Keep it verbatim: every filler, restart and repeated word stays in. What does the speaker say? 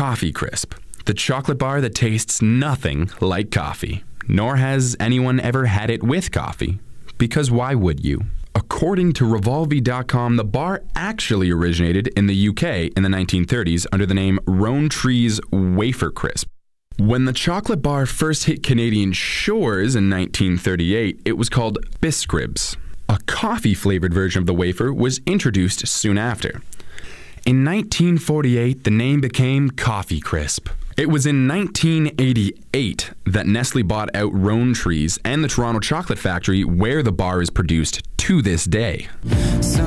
Coffee Crisp, the chocolate bar that tastes nothing like coffee. Nor has anyone ever had it with coffee, because why would you? According to Revolvi dot com, the bar actually originated in the U K in the nineteen thirties under the name Rowntree's Wafer Crisp. When the chocolate bar first hit Canadian shores in nineteen thirty-eight, it was called Biscribs. A coffee-flavored version of the wafer was introduced soon after. In nineteen forty-eight, the name became Coffee Crisp. It was in nineteen eighty-eight that Nestle bought out Rowntree's and the Toronto Chocolate Factory, where the bar is produced to this day.